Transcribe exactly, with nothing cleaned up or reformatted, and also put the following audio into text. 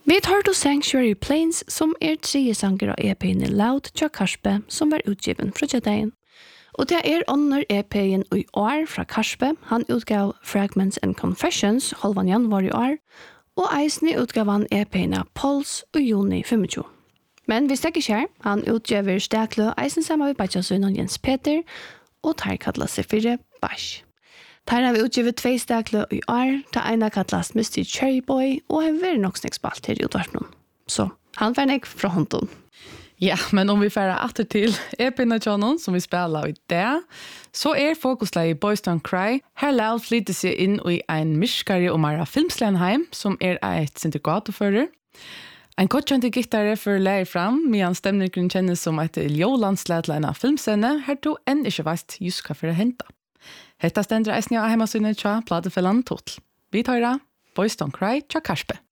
Vi tar då Sanctuary Plains som er tredje sanger av E P-en Loud tja Karspe som var utgiven fra Jadain. Og det er under E P-en i år fra Karspe. Han utgav Fragments and Confessions halvan januar i år, og eisne utgav han E P-en av Pulse i juni tjuefem. Men vi stekker ikke her. Han utgiver Stekle eisen sammen med Batsjasønnen Jens Peter, og tar kallet seg fire Bash. Her har vi utgivet tvei stakler i år, ta ena kallast mister Cherry Boy, og har vært nok snakksbalt her i utvartnen. Så han var nek fra hånden. Ja, men om vi færer atter til E P-en av Tjonon, som vi spiller i det, så er fokuslaget Boys Don't Cry. Her Loud flytter seg inn i en myskare og mara filmslenheim, som er et syndikatofører. En kortkjente gittare for lærer fram, medan stemningen kjennes som et ljålandslætlene filmscene, her to enn ikke veist just hva for å hente. Hetta stendur eisini á heimasíðuni tja Platefellan Total. Vi tar da Boys Don't Cry tja Karspe.